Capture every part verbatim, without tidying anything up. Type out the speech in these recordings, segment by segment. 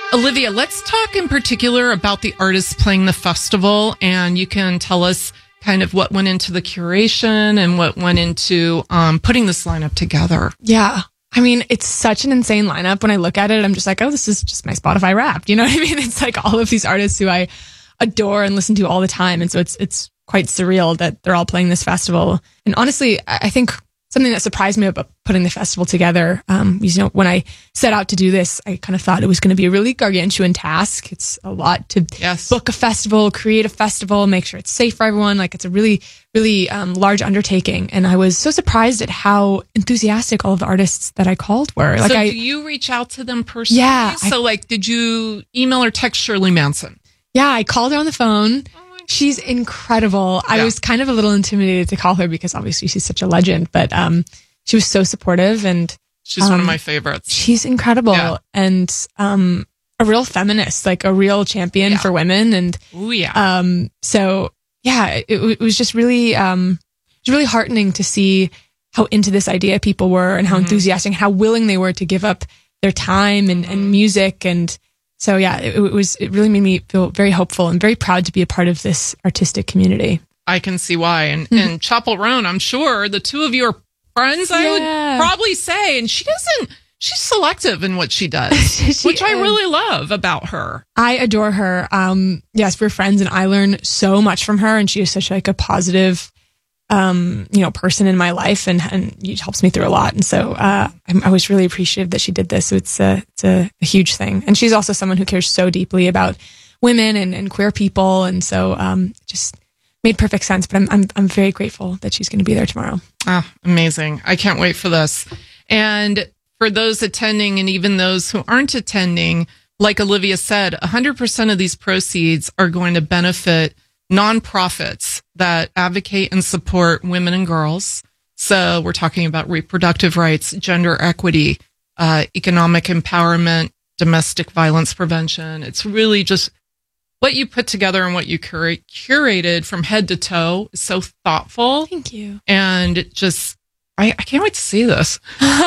Olivia, let's talk in particular about the artists playing the festival, and you can tell us kind of what went into the curation and what went into um, putting this lineup together. Yeah. I mean, it's such an insane lineup. When I look at it, I'm just like, oh, this is just my Spotify Wrapped. You know what I mean? It's like all of these artists who I adore and listen to all the time. And so it's it's quite surreal that they're all playing this festival. And honestly, I think something that surprised me about putting the festival together, um, you know, when I set out to do this, I kind of thought it was going to be a really gargantuan task. It's a lot to yes. book a festival, create a festival, make sure it's safe for everyone. Like it's a really, really um, large undertaking. And I was so surprised at how enthusiastic all of the artists that I called were. Like, so I, do you reach out to them personally? Yeah. So, I, like, did you email or text Shirley Manson? Yeah, I called her on the phone. She's incredible. Yeah. I was kind of a little intimidated to call her because obviously she's such a legend, but um, she was so supportive, and she's um, one of my favorites. She's incredible yeah. and um, a real feminist, like a real champion yeah. for women. And oh yeah. Um, so yeah, it, it was just really, um, it was really heartening to see how into this idea people were, and how mm-hmm. enthusiastic, and how willing they were to give up their time and, and music. And so, yeah, it, it was, it really made me feel very hopeful and very proud to be a part of this artistic community. I can see why. And, mm-hmm. and Chapel Roan, I'm sure the two of you are friends, I yeah. would probably say. And she doesn't, she's selective in what she does, she which is. I really love about her. I adore her. Um, yes, we're friends, and I learn so much from her. And she is such like a positive, um, you know, person in my life, and, and it helps me through a lot. And so, uh, I'm, I was really appreciative that she did this. So it's a, it's a, a huge thing. And she's also someone who cares so deeply about women and, and queer people. And so, um, it just made perfect sense, but I'm, I'm, I'm very grateful that she's going to be there tomorrow. Oh, amazing. I can't wait for this. And for those attending, and even those who aren't attending, like Olivia said, one hundred percent of these proceeds are going to benefit nonprofits that advocate and support women and girls. So we're talking about reproductive rights, gender equity, uh, economic empowerment, domestic violence prevention. It's really just what you put together and what you cur- curated from head to toe is so thoughtful. Thank you. And just, I, I can't wait to see this.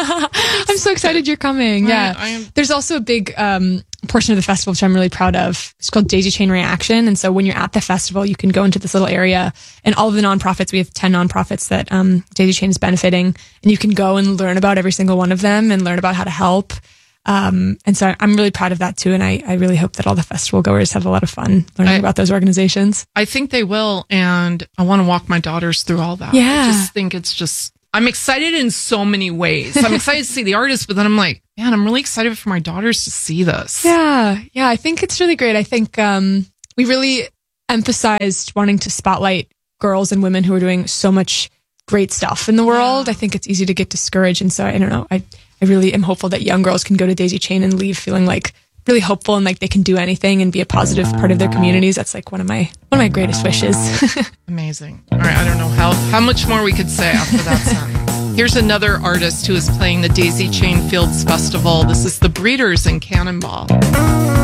I'm so excited you're coming. Yeah. I, I am- There's also a big um, portion of the festival, which I'm really proud of. It's called Daisy Chain Reaction. And so when you're at the festival, you can go into this little area, and all of the nonprofits, we have ten nonprofits that um, Daisy Chain is benefiting. And you can go and learn about every single one of them and learn about how to help. Um, and so I'm really proud of that too. And I, I really hope that all the festival goers have a lot of fun learning I, about those organizations. I think they will. And I want to walk my daughters through all that. Yeah. I just think it's just, I'm excited in so many ways. I'm excited to see the artists, but then I'm like, man, I'm really excited for my daughters to see this. Yeah. Yeah. I think it's really great. I think, um, we really emphasized wanting to spotlight girls and women who are doing so much great stuff in the world. Yeah. I think it's easy to get discouraged. And so I don't know. I, I really am hopeful that young girls can go to Daisy Chain and leave feeling like really hopeful and like they can do anything and be a positive part of their communities. That's like one of my one of my greatest wishes. Amazing. All right, I don't know how how much more we could say after that sentence. Here's another artist who is playing the Daisy Chain Fields Festival. This is the Breeders in Cannonball.